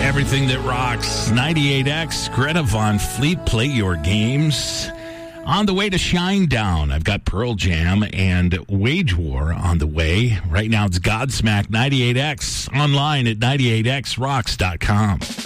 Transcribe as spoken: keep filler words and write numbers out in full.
Everything that rocks. ninety-eight X, Greta Von Fleet, play your games. On the way to Shinedown, I've got Pearl Jam and Wage War on the way. Right now it's Godsmack ninety-eight X, online at ninety-eight x rocks dot com.